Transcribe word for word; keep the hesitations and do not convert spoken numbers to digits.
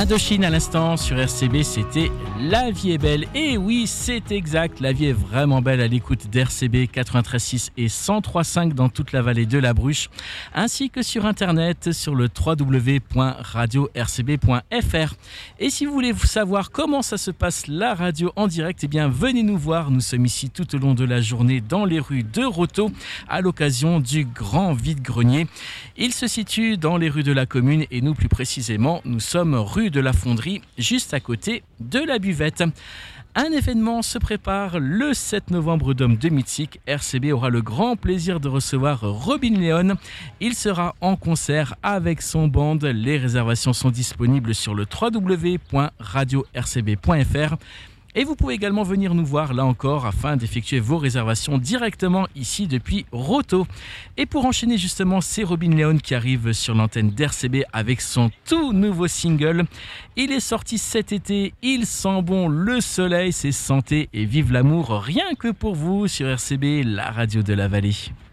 Indochine à l'instant sur R C B, c'était La vie est belle. Et oui, c'est exact, la vie est vraiment belle à l'écoute d'R C B quatre-vingt-treize virgule six et cent trois virgule cinq dans toute la vallée de la Bruche, ainsi que sur internet sur le w w w point radio r c b point f r. Et si vous voulez savoir comment ça se passe la radio en direct, eh bien venez nous voir, nous sommes ici tout au long de la journée dans les rues de Roto à l'occasion du grand vide-grenier. Il se situe dans les rues de la commune et nous plus précisément, nous sommes rue de la Fonderie, juste à côté de la buvette. Un événement se prépare le sept novembre Dôme de Mythique. R C B aura le grand plaisir de recevoir Robin Leon. Il sera en concert avec son band. Les réservations sont disponibles sur le w w w point radio r c b point f r. Et vous pouvez également venir nous voir là encore afin d'effectuer vos réservations directement ici depuis Roto. Et pour enchaîner justement, c'est Robin Leon qui arrive sur l'antenne d'R C B avec son tout nouveau single. Il est sorti cet été, il sent bon le soleil, c'est santé et vive l'amour rien que pour vous sur R C B, la radio de la vallée.